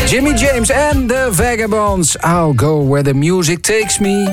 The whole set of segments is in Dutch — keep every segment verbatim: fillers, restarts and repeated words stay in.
Jimmy James en de Vagabonds. I'll go where the music takes me.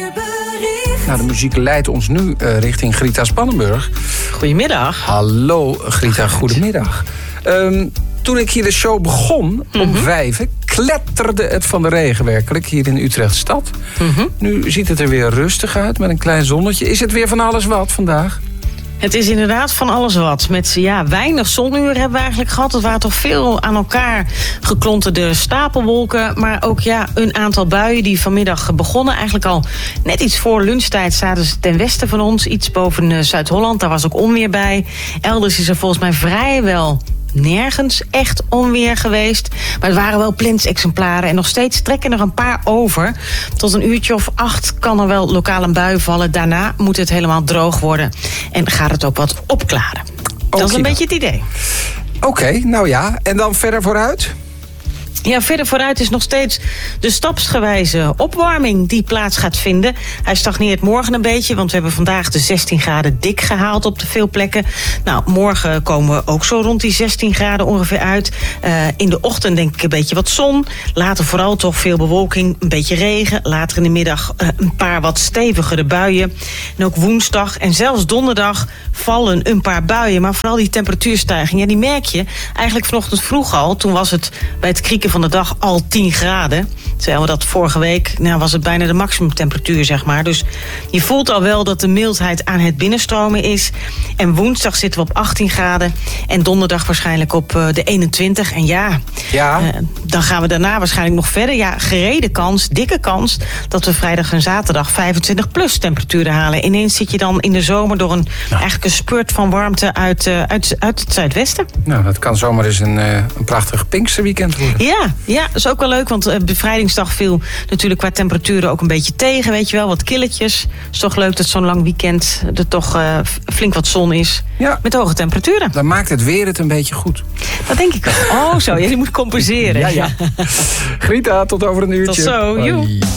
Nou, de muziek leidt ons nu uh, richting Grita Spannenburg. Goedemiddag. Hallo Grita, goedemiddag. Um, toen ik hier de show begon, mm-hmm. om vijven, kletterde het van de regen werkelijk hier in Utrecht stad. Mm-hmm. Nu ziet het er weer rustig uit met een klein zonnetje. Is het weer van alles wat vandaag? Het is inderdaad van alles wat. Met ja, weinig zonuren hebben we eigenlijk gehad. Het waren toch veel aan elkaar geklonterde stapelwolken. Maar ook ja, een aantal buien die vanmiddag begonnen. Eigenlijk al net iets voor lunchtijd zaten ze ten westen van ons. Iets boven uh, Zuid-Holland. Daar was ook onweer bij. Elders is er volgens mij vrijwel nergens echt onweer geweest. Maar het waren wel plensexemplaren. En nog steeds trekken er een paar over. Tot een uurtje of acht kan er wel lokaal een bui vallen. Daarna moet het helemaal droog worden. En gaat het ook wat opklaren. Dat is een beetje het idee. Oké, okay, nou ja. En dan verder vooruit? Ja, verder vooruit is nog steeds de stapsgewijze opwarming die plaats gaat vinden. Hij stagneert morgen een beetje, want we hebben vandaag de zestien graden dik gehaald op de veel plekken. Nou, morgen komen we ook zo rond die zestien graden ongeveer uit. Uh, in de ochtend denk ik een beetje wat zon. Later vooral toch veel bewolking, een beetje regen. Later in de middag uh, een paar wat stevigere buien. En ook woensdag en zelfs donderdag vallen een paar buien. Maar vooral die temperatuurstijging, ja, die merk je eigenlijk vanochtend vroeg al. Toen was het bij het krieken van de dag al tien graden. Terwijl we dat vorige week, nou was het bijna de maximumtemperatuur, zeg maar. Dus je voelt al wel dat de mildheid aan het binnenstromen is. En woensdag zitten we op achttien graden. En donderdag waarschijnlijk op uh, de eenentwintig. En ja, ja. Uh, dan gaan we daarna waarschijnlijk nog verder. Ja, gerede kans, dikke kans, dat we vrijdag en zaterdag vijfentwintig plus temperaturen halen. Ineens zit je dan in de zomer door een, nou. eigenlijk een spurt van warmte uit, uh, uit, uit het zuidwesten. Nou, dat kan zomaar eens een, uh, een prachtig Pinksterweekend worden. Ja. Ja, dat is ook wel leuk, want uh, bevrijdingsdag viel natuurlijk qua temperaturen ook een beetje tegen, weet je wel, wat killetjes. Het is toch leuk dat zo'n lang weekend er toch uh, flink wat zon is, ja. Met hoge temperaturen. Dan maakt het weer het een beetje goed. Dat denk ik wel. Oh zo, ja, je moet compenseren. Ja, ja. Grita, tot over een uurtje. Tot zo, joe.